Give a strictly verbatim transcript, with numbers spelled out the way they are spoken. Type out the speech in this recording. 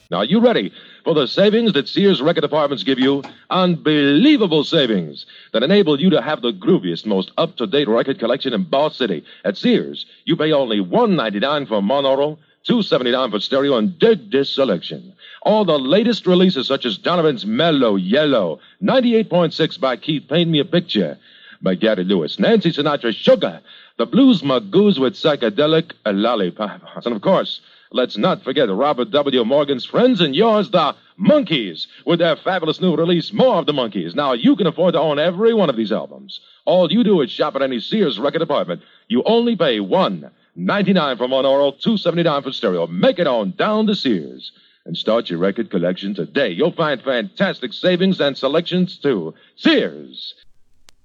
Now, you ready for the savings that Sears record departments give you? Unbelievable savings that enable you to have the grooviest, most up-to-date record collection in Boss City. At Sears, you pay only one ninety-nine for monaural, two seventy-nine for stereo, and dig this selection. All the latest releases, such as Donovan's Mellow Yellow, ninety-eight point six by Keith, Paint Me a Picture by Gary Lewis, Nancy Sinatra, Sugar, the Blues Magoos with Psychedelic Lollipops, and of course, let's not forget Robert W. Morgan's friends and yours, the Monkees, with their fabulous new release, More of the Monkees. Now, you can afford to own every one of these albums. All you do is shop at any Sears record department. You only pay one ninety-nine for monaural, two seventy-nine for stereo. Make it on down to Sears and start your record collection today. You'll find fantastic savings and selections, too. Sears.